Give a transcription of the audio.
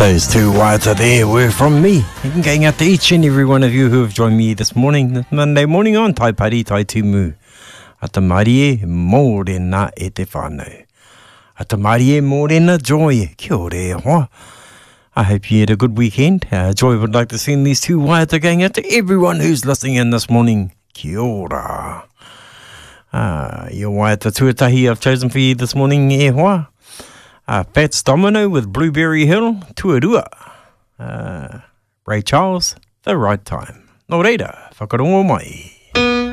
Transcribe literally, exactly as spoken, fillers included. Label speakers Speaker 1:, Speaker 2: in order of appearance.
Speaker 1: Those two waiata there were from me. Going out to each and every one of you who have joined me this morning, this Monday morning on Tai Pari Tai Tumu. Ata marie mōrena e te whānau. Ata marie mōrena Joy. Kia ore hoa. I hope you had a good weekend. Uh, Joy would like to send these two waiata going out to everyone who's listening in this morning. Kia ora. Uh, your waiata tuatahi I've chosen for you this morning e hoa. Uh, Fats Domino with Blueberry Hill, Tuarua. Uh, Ray Charles, The Right Time. Nō reira, whakarongo mai.